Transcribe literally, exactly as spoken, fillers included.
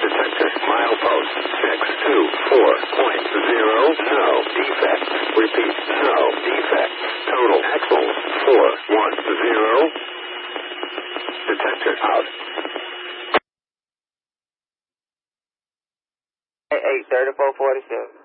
Detector, milepost six two four point zero, no defect. Repeat, no defect. Total axles four one zero. Detector out. eight thirty-four forty-seven.